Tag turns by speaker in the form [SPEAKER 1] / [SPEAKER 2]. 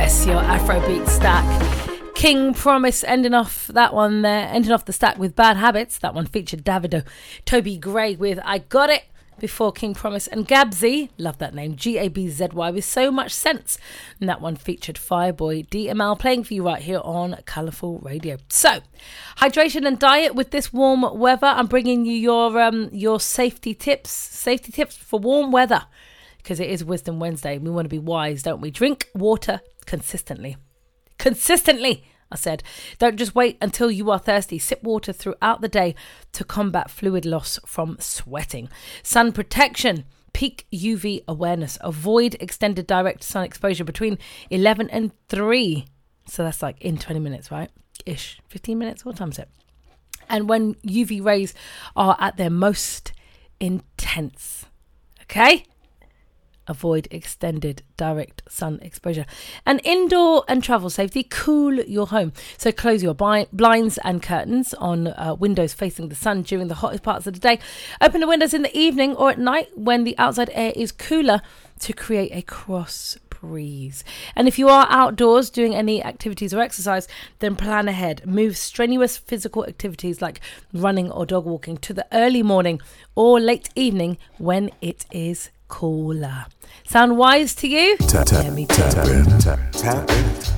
[SPEAKER 1] Yes, your Afrobeat stack. King Promise ending off that one there, ending off the stack with Bad Habits. That one featured Davido. Toby Gray with I Got It before King Promise. And Gabzy, love that name, Gabzy with So Much Sense. And that one featured Fireboy DML playing for you right here on Colourful Radio. So, hydration and diet with this warm weather. I'm bringing you your safety tips for warm weather. Because it is Wisdom Wednesday. We want to be wise, don't we? Drink water consistently. Consistently, I said. Don't just wait until you are thirsty. Sip water throughout the day to combat fluid loss from sweating. Sun protection. Peak UV awareness. Avoid extended direct sun exposure between 11 and 3. So that's like in 20 minutes, right? Ish. 15 minutes? What time is it? And when UV rays are at their most intense. Okay? Avoid extended direct sun exposure. And indoor and travel safety, cool your home. So close your blinds and curtains on windows facing the sun during the hottest parts of the day. Open the windows in the evening or at night when the outside air is cooler to create a cross breeze. And if you are outdoors doing any activities or exercise, then plan ahead. Move strenuous physical activities like running or dog walking to the early morning or late evening when it is cooler. Sound wise to you?
[SPEAKER 2] Tap in.